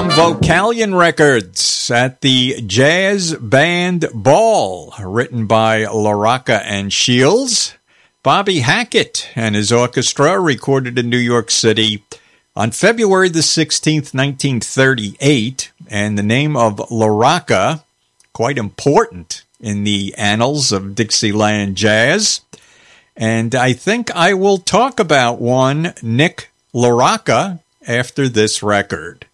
from Vocalion Records at the Jazz Band Ball, written by LaRocca and Shields. Bobby Hackett and his orchestra, recorded in New York City on February the 16th, 1938. And the name of LaRocca, quite important in the annals of Dixieland jazz. And I think I will talk about one Nick LaRocca after this record.